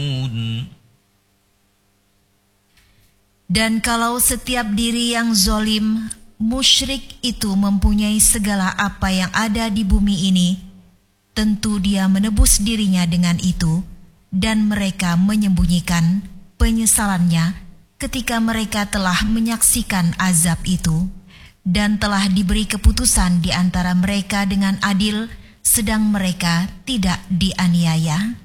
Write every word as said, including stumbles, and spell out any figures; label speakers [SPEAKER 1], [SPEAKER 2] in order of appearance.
[SPEAKER 1] Dan kalau setiap diri yang zolim, musyrik itu mempunyai segala apa yang ada di bumi ini, tentu dia menebus dirinya dengan itu, dan mereka menyembunyikan penyesalannya ketika mereka telah menyaksikan azab itu, dan telah diberi keputusan di antara mereka dengan adil, sedang mereka tidak dianiaya.